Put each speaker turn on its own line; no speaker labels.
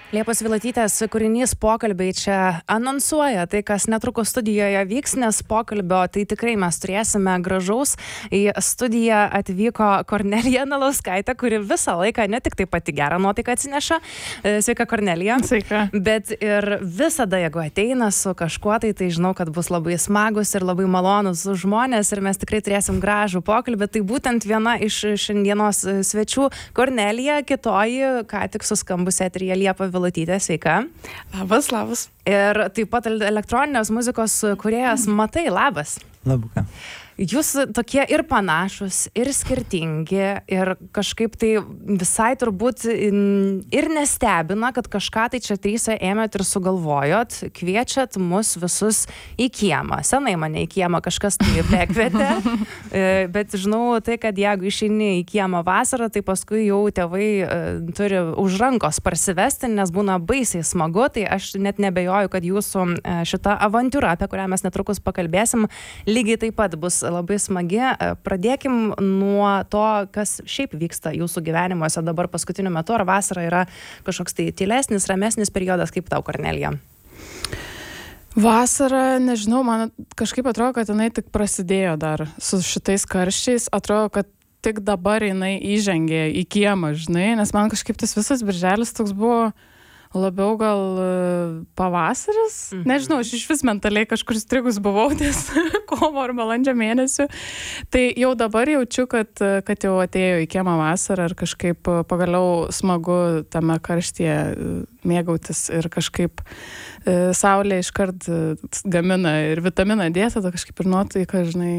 Liepos Vilutytės kūrinys Pokalbiai čia anonsuoja tai, kas netrukus studijoje vyks, nes pokalbio tai tikrai mes turėsime gražaus. Į studiją atvyko Kornelija Nalauskaitė, kuri visą laiką ne tik tai pati gerą nuotaiką atsineša. Sveika, Kornelija.
Sveika.
Bet ir visada, jeigu ateina su kažkuo, tai žinau, kad bus labai smagus ir labai malonus žmonės ir mes tikrai turėsim gražų pokalbį. Tai būtent viena iš šiandienos svečių Kornelija, kitoji, ką tik suskambusi eteryje Liepa Vilutytė. Sveika.
Labas.
Ir taip pat elektroninės muzikos kūrėjas Matai. Labas.
Labuka.
Jūs tokie ir panašus, ir skirtingi, ir kažkaip tai visai turbūt ir nestebina, kad kažką tai čia tryse ėmėt ir sugalvojot, kviečiat mus visus į kiemą. Senai mane į kiemą kažkas tai bekvietė, bet žinau tai, kad jeigu išeini į kiemą vasarą, tai paskui jau tėvai turi už rankos parsivesti, nes būna baisiai smagu, tai aš net nebejoju, kad jūsų šita avantiūra, apie kurią mes netrukus pakalbėsim, lygiai taip pat bus labai smagi. Pradėkim nuo to, kas šiaip vyksta jūsų gyvenimuose dabar paskutiniu metu. Ar vasara yra kažkoks tai tylesnis, ramesnis periodas, kaip tau, Kornelija?
Vasara, nežinau, man kažkaip atrodo, kad jinai tik prasidėjo dar su šitais karščiais. Atrodo, kad tik dabar jinai įžengė į kiemą, žinai, nes man kažkaip tas visas birželis toks buvo labiau gal pavasaris. Nežinau, aš iš vis mentaliai kažkur strigus buvau ties kovo ar balandžio mėnesių. Tai jau dabar jaučiu, kad jau atėjo į kiemą vasarą ir kažkaip pagaliau smagu tame karštyje mėgautis ir kažkaip saulė iškart gamina ir vitaminą D, tada kažkaip ir nuotaika, žinai,